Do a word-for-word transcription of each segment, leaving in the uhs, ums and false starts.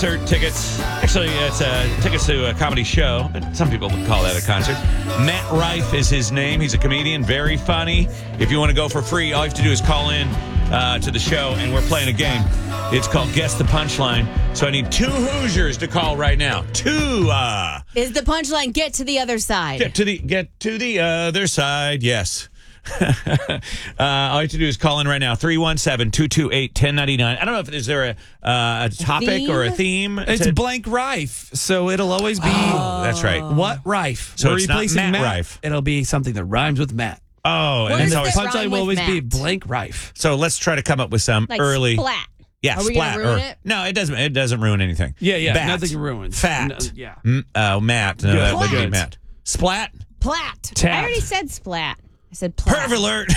Concert tickets. Actually, it's uh, tickets to a comedy show, but some people would call that a concert. Matt Rife is his name. He's a comedian, very funny. If you want to go for free, all you have to do is call in uh, to the show, and we're playing a game. It's called Guess the Punchline. So I need two Hoosiers to call right now. Two. Uh, is the punchline get to the other side? Get to the get to the other side. Yes. uh, all you have to do is call in right now. three one seven, two two eight, one zero nine nine. I don't know if is there a, uh, a topic theme? or a theme. It's to... blank Rife, so it'll always be. Oh, that's right. What Rife? So We're it's not replacing Matt Matt Rife. It'll be something that rhymes with Matt. Oh, What and is it's always that Punchline rhyme will with always be Matt? blank Rife. so. Let's try to come up with some Like early. splat. Yeah, Are we splat. gonna ruin or, it? No, it doesn't. It doesn't ruin anything. Yeah, yeah. Bat. Nothing ruins. Fat. No, yeah. M- uh, Matt. No, that would be Plat. Matt. Splat. Plat. Tap. I already said splat. I said plat. Perv alert.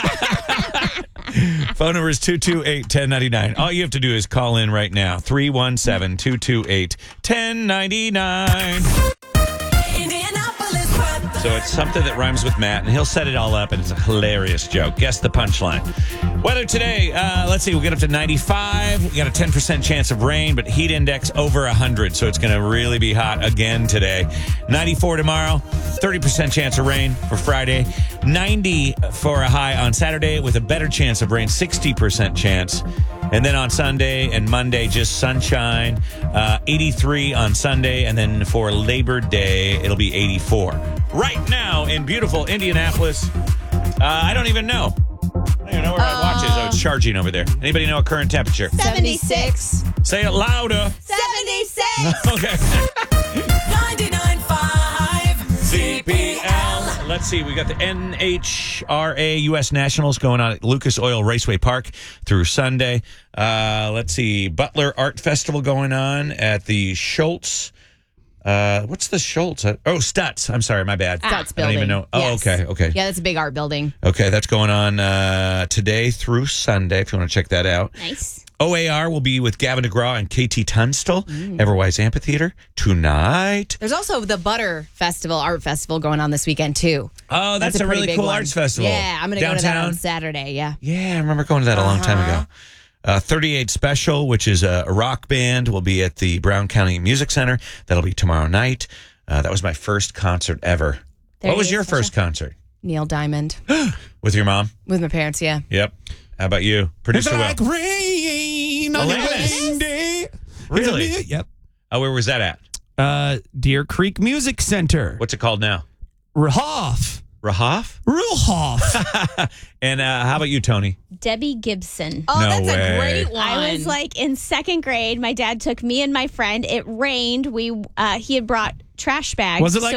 Phone number is two two eight, one zero nine nine. All you have to do is call in right now. three one seven, two two eight, one zero nine nine. So it's something that rhymes with Matt, and he'll set it all up, and it's a hilarious joke. Guess the punchline. Weather today, uh, let's see, we'll get up to ninety-five. We got a ten percent chance of rain, but heat index over one hundred, so it's going to really be hot again today. ninety-four tomorrow, thirty percent chance of rain for Friday. ninety for a high on Saturday with a better chance of rain, sixty percent chance. And then on Sunday and Monday, just sunshine, uh, eighty-three on Sunday. And then for Labor Day, it'll be eighty-four. Right now in beautiful Indianapolis, uh, I don't even know. I don't even know where my watch is. Oh, it's charging over there. Anybody know a current temperature? seventy-six. Say it louder. seventy-six. Okay. ninety-nine point five C P L. Let's see. We got the N H R A U S Nationals going on at Lucas Oil Raceway Park through Sunday. Uh, let's see. Butler Art Festival going on at the Schultz. Uh, what's the Schultz? Uh, oh, Stutz. I'm sorry. My bad. Stutz I don't building. even know. Oh, Yes. okay. Okay. Yeah, that's a big art building. Okay. That's going on uh, today through Sunday if you want to check that out. Nice. O A R will be with Gavin DeGraw and K T Tunstall, Mm. Everwise Amphitheater tonight. There's also the Butter Festival, Art Festival going on this weekend, too. Oh, that's, a, pretty really big cool one. arts festival. Yeah, I'm going to go to that Downtown? on Saturday, yeah. Yeah, I remember going to that a long time ago. Uh, thirty-eight Special, which is a, a rock band, will be at the Brown County Music Center. That'll be tomorrow night. Uh, that was my first concert ever. What was thirty-eight your Special. first concert? Neil Diamond. With your mom? With my parents, yeah. Yep. How about you? Producer Will. It's like rain on your Alanis. wedding day. Really? It's a- Yep. Oh, where was that at? Uh, Deer Creek Music Center. What's it called now? Rehoff. Rahoff? Rehoff. And uh, how about you, Tony? Debbie Gibson. Oh, No that's way. a great one. I was like in second grade. My dad took me and my friend. It rained. We uh, he had brought trash bags. Was it like so-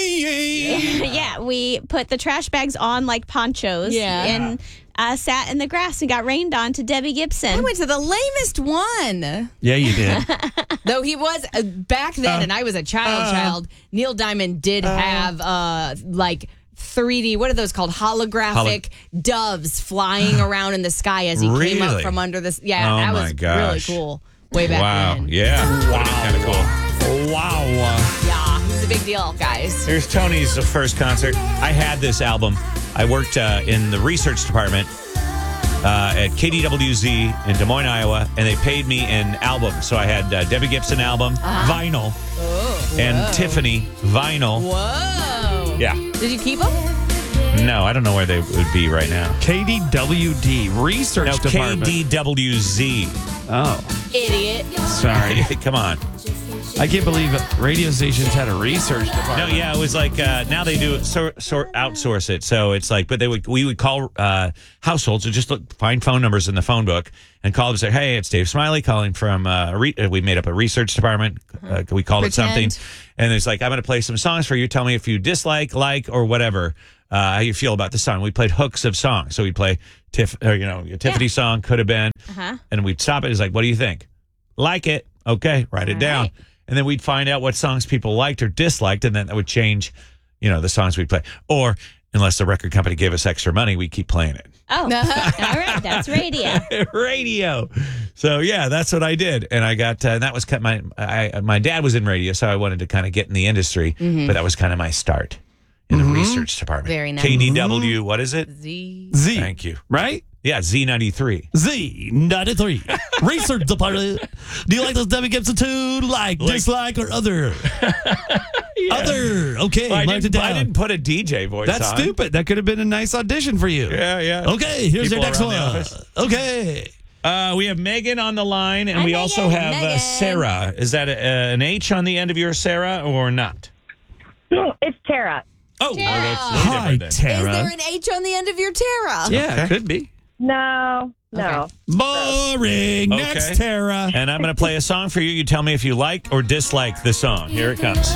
rain? yeah, we put the trash bags on like ponchos. Yeah. and uh, sat in the grass and got rained on to Debbie I Gibson. went to the lamest one. Yeah, you did. Though he was uh, back then, and I was a child. uh, child. Neil Diamond did have uh, like three D. What are those called? Holographic doves flying around in the sky as he came up Really? from under this. Yeah, Oh that my was gosh. really cool. Way back Wow. then. Yeah. Wow. Kind of cool. Wow. Yeah, it was a big deal, guys. Here's Tony's first concert. I had this album. I worked uh, in the research department uh, at K D W Z in Des Moines, Iowa, and they paid me in albums. So I had uh, Debbie Gibson album, vinyl, and Tiffany vinyl. Whoa. Yeah. Did you keep them? No, I don't know where they would be right now. K D W D Research No, K Department. D W Z. Oh, Idiot. sorry. Come on. I can't believe radio stations had a research No, department. yeah, it was like uh, now they do it, sort, sort outsource it. So it's like, but they would we would call uh, households and just look, find phone numbers in the phone book and call them and say, hey, it's Dave Smiley calling from. Uh, a re- we made up a research department. Uh, we called Pretend. it something, and it's like I'm going to play some songs for you. Tell me if you dislike, like, or whatever. Uh, how you feel about the song? We played hooks of songs, so we'd play Tiff, or, you know, a Tiffany song could have been, Uh-huh. and we'd stop it. It's like, what do you think? Like it? Okay, write it All down. right. And then we'd find out what songs people liked or disliked, and then that would change, you know, the songs we'd play. Or unless the record company gave us extra money, we'd keep playing it. Oh, all right. That's radio. Radio. So yeah, that's what I did, and I got uh, and that was kind of my I, my dad was in radio, so I wanted to kind of get in the industry, but that was kind of my start in the research department. Very nice. K D W, what is it? Z. Z. Thank you. Right? Yeah, Z ninety-three. Z ninety-three. Research department. Do you like this Debbie Gibson tune? Like, Like- dislike, or other? Other. Okay, Well, I, mark it didn't, I down. didn't put a D J voice That's on. stupid. That could have been a nice audition for you. Yeah, yeah. Okay, here's People your next around one. the office. Okay. Uh, we have Megan on the line, and Hi, we also Megan. have uh, Megan. Sarah. Is that a, uh, an H on the end of your Sarah or not? It's Tara. Oh, well, that's Hi, different then. Is there Tara. an H on the end of your Tara? Yeah, Okay. could be. No, no. Boring. Okay. Next, Tara. And I'm going to play a song for you. You tell me if you like or dislike the song. Here it comes.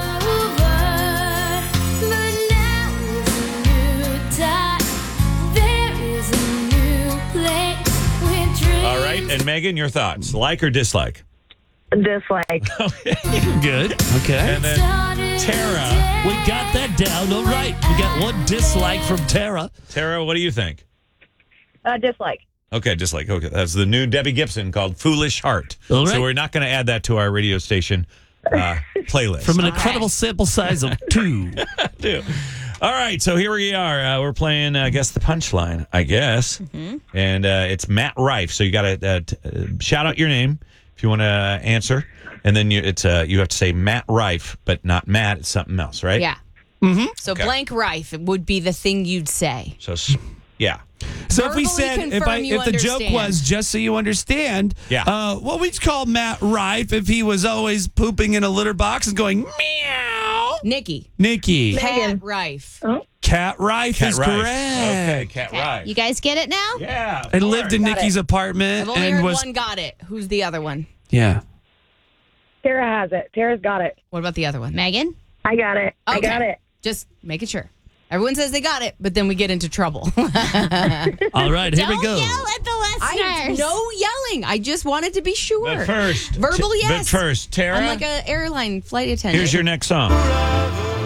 All right, and Megan, your thoughts. Like or dislike? Dislike. Good. Okay. And then Tara. We got that down. All right. We got one dislike from Tara. Tara, what do you think? Uh, dislike. Okay, dislike. Okay, that's the new Debbie Gibson called Foolish Heart. All right. So we're not going to add that to our radio station uh, playlist. From an incredible sample size of two. do. All right, so here we are. Uh, we're playing uh, Guess the Punchline, I guess. And uh, it's Matt Rife. So you got to uh, t- uh, shout out your name if you want to answer. And then you, it's uh, you have to say Matt Rife, but not Matt. It's something else, right? Yeah. Mm-hmm. So Okay. blank Rife would be the thing you'd say. So, s- yeah. So if we Verbally said, if confirm I, you if the joke understand. was just so you understand, Yeah. uh, what we'd call Matt Rife if he was always pooping in a litter box and going meow. Nikki. Nikki. Cat Rife. Cat Rife Cat is Rife. correct. Okay, Cat Rife. You guys get it now? Yeah. I lived in Got Nikki's apartment I've only and heard was one got it. Who's the other one? yeah. Tara has it. Tara's got it. What about the other one? Megan? I got it. I Okay. got it. Just making sure. Everyone says they got it, but then we get into trouble. All right, here Don't we go. yell at the I listeners. no yelling. I just wanted to be sure. But first. Verbal t- yes. But first, Tara, I'm like an airline flight attendant. here's your next song.